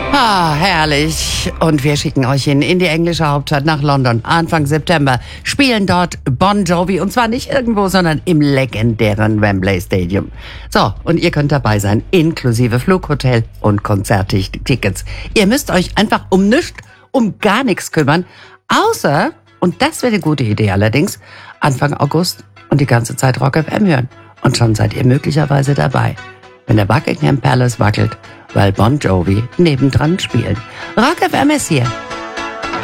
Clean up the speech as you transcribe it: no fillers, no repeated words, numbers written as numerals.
Ah, herrlich. Und wir schicken euch in die englische Hauptstadt nach London. Anfang September spielen dort Bon Jovi. Und zwar nicht irgendwo, sondern im legendären Wembley Stadium. So, und ihr könnt dabei sein, inklusive Flughotel und Konzerttickets. Ihr müsst euch einfach um gar nichts kümmern. Außer, und das wäre eine gute Idee allerdings, Anfang August und die ganze Zeit Rock FM hören. Und schon seid ihr möglicherweise dabei, wenn der Buckingham Palace wackelt, weil Bon Jovi nebendran spielt. Rock FM ist hier.